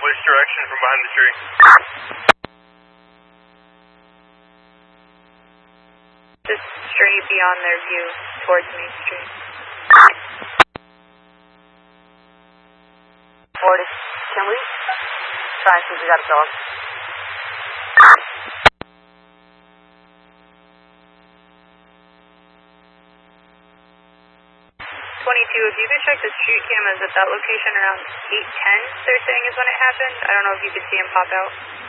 which direction from behind the tree? Just straight beyond their view towards Main Street. 40. Can we try and see if we got a dog? 22, if you could check the street cameras at that location around 8:10, they're saying is when it happened. I don't know if you could see him pop out.